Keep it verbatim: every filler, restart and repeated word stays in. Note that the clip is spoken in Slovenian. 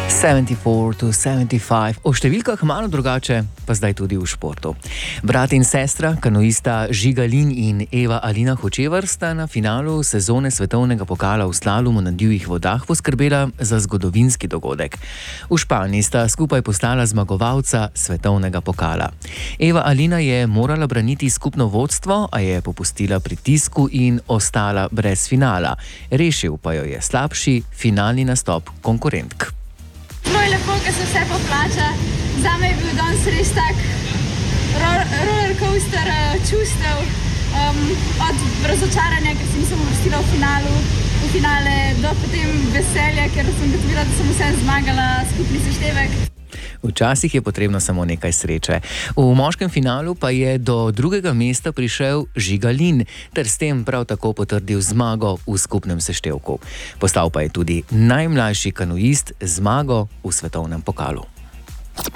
sedemdeset štiri do sedemdeset pet, o številkah malo drugače, pa zdaj tudi v športu. Brat in sestra, kanuista Žiga Lin in Eva Alina Hočevar sta na finalu sezone svetovnega pokala v slalomu na divjih vodah poskrbela za zgodovinski dogodek. V Španiji sta skupaj postala zmagovalca svetovnega pokala. Eva Alina je morala braniti skupno vodstvo, a je popustila pritisku in ostala brez finala. Rešil pa jo je slabši finalni nastop konkurentk. Zelo je lepo, ker se vse poplača. Zame je bil danes res tak roller coaster čustev. Um, od razočaranja, ker se nisem uvrstila v finalu, v finale, do potem veselja, ker sem gotovila, da sem vsem zmagala skupni seštevek. Včasih je potrebno samo nekaj sreče. V moškem finalu pa je do drugega mesta prišel Žiga Lin, ter s tem prav tako potrdil zmago v skupnem seštevku. Postal pa je tudi najmlajši kanuist z zmago v svetovnem pokalu.